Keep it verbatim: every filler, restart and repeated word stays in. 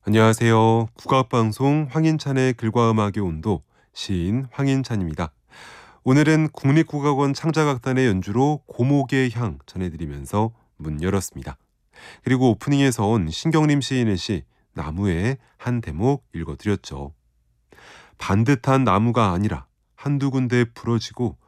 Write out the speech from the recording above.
안녕하세요. 국악방송 황인찬의 글과 음악의 온도, 시인 황인찬입니다. 오늘은 국립국악원 창작악단의 연주로 고목의 향 전해드리면서 문 열었습니다. 그리고 오프닝에선 신경림 시인의 시 나무의 한 대목 읽어드렸죠. 반듯한 나무가 아니라 한두 군데 부러지고